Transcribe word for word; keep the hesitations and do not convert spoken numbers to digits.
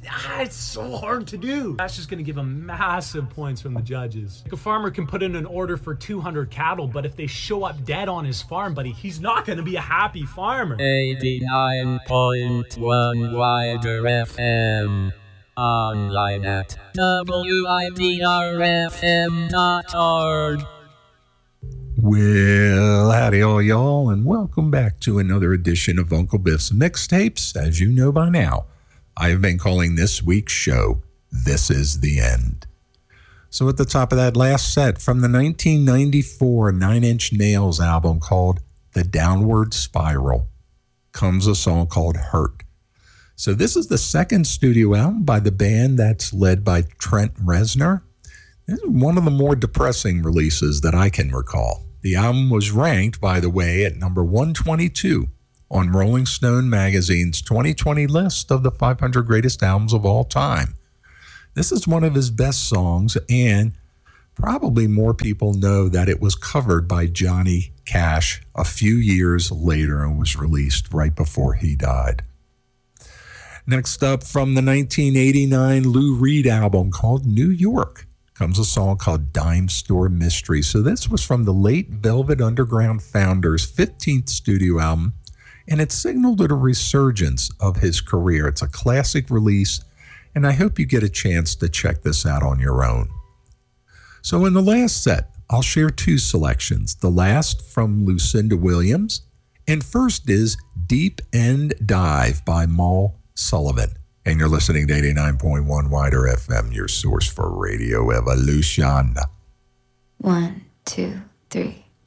ah, it's so hard to do. That's just going to give him massive points from the judges. Like a farmer can put in an order for two hundred cattle, but if they show up dead on his farm, buddy, he's not going to be a happy farmer. eighty-nine point one Wider F M. Online at W I D R F M dot org. Well, howdy all y'all, and welcome back to another edition of Uncle Biff's Mixtapes. As you know by now, I have been calling this week's show, This Is the End. So at the top of that last set, from the nineteen ninety-four Nine Inch Nails album called The Downward Spiral, comes a song called Hurt. So this is the second studio album by the band that's led by Trent Reznor. This is one of the more depressing releases that I can recall. The album was ranked, by the way, at number one twenty-two on Rolling Stone magazine's twenty twenty list of the five hundred greatest albums of all time. This is one of his best songs, and probably more people know that it was covered by Johnny Cash a few years later and was released right before he died. Next up, from the nineteen eighty-nine Lou Reed album called New York, comes a song called Dime Store Mystery. So this was from the late Velvet Underground founder's fifteenth studio album, and it signaled a resurgence of his career. It's a classic release, and I hope you get a chance to check this out on your own. So in the last set, I'll share two selections. The last from Lucinda Williams, and first is Deep End Dive by Mal Sullivan. And you're listening to eighty-nine point one Wider F M, your source for Radio Evolution. One, two, three.